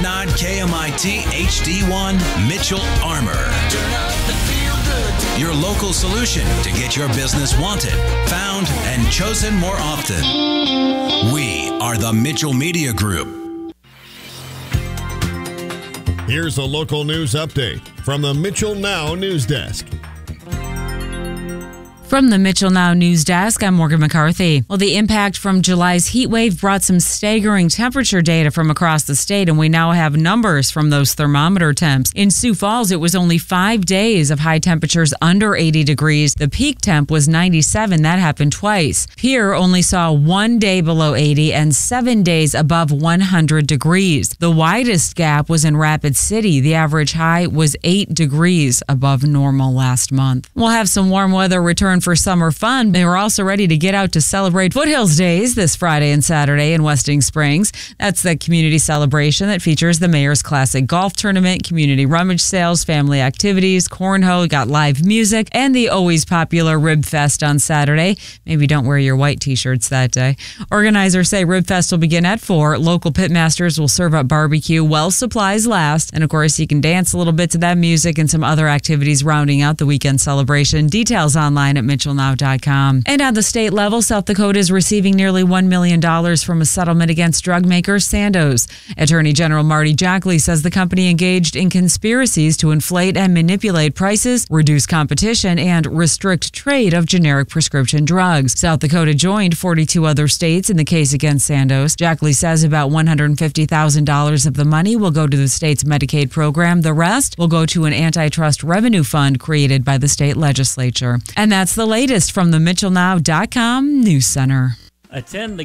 nod KMIT HD1 Mitchell Armor. Your local solution to get your business wanted, found, and chosen more often. We are the Mitchell Media Group. Here's a local news update from the Mitchell Now News Desk. From the Mitchell Now News Desk, I'm Morgan McCarthy. Well, the impact from July's heat wave brought some staggering temperature data from across the state, and we now have numbers from those thermometer temps. In Sioux Falls, it was only 5 days of high temperatures under 80 degrees. The peak temp was 97. That happened twice. Pierre only saw 1 day below 80 and 7 days above 100 degrees. The widest gap was in Rapid City. The average high was 8 degrees above normal last month. We'll have some warm weather return for summer fun. They were also ready to get out to celebrate Foothills Days this Friday and Saturday in Westing Springs. That's the community celebration that features the Mayor's Classic Golf Tournament, community rummage sales, family activities, cornhole, got live music, and the always popular Rib Fest on Saturday. Maybe don't wear your white t-shirts that day. Organizers say Rib Fest will begin at 4. Local pitmasters will serve up barbecue while supplies last. And of course, you can dance a little bit to that music and some other activities rounding out the weekend celebration. Details online at MitchellNow.com. And at the state level, South Dakota is receiving nearly $1 million from a settlement against drug maker Sandoz. Attorney General Marty Jackley says the company engaged in conspiracies to inflate and manipulate prices, reduce competition, and restrict trade of generic prescription drugs. South Dakota joined 42 other states in the case against Sandoz. Jackley says about $150,000 of the money will go to the state's Medicaid program. The rest will go to an antitrust revenue fund created by the state legislature. And that's the latest from the MitchellNow.com News Center. Attend the